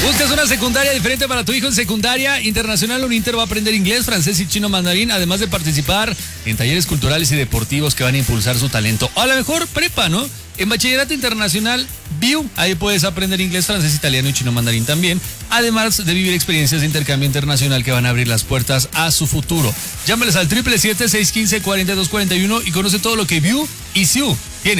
¿Buscas una secundaria diferente para tu hijo en secundaria? Internacional Uninter va a aprender inglés, francés y chino mandarín, además de participar en talleres culturales y deportivos que van a impulsar su talento. O a lo mejor prepa, ¿no? En Bachillerato Internacional VIU, ahí puedes aprender inglés, francés, italiano y chino mandarín también, además de vivir experiencias de intercambio internacional que van a abrir las puertas a su futuro. Llámales al 777-615-4241 y conoce todo lo que VIU y SIU